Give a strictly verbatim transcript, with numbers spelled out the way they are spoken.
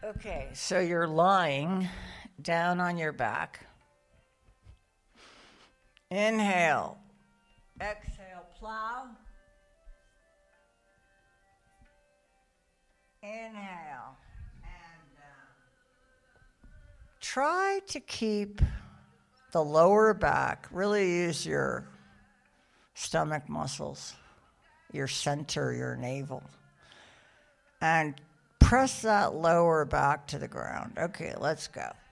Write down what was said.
Okay, so you're lying down on your back. Inhale. Exhale, plow. Inhale. And down. Try to keep the lower back. Really use your stomach muscles, your center, your navel. And press that lower back to the ground. Okay, let's go.